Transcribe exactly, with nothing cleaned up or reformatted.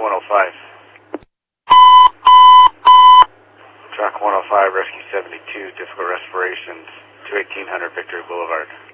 one oh five. Track one oh five, Rescue seventy-two, difficult respirations, two eighteen hundred Victory Boulevard.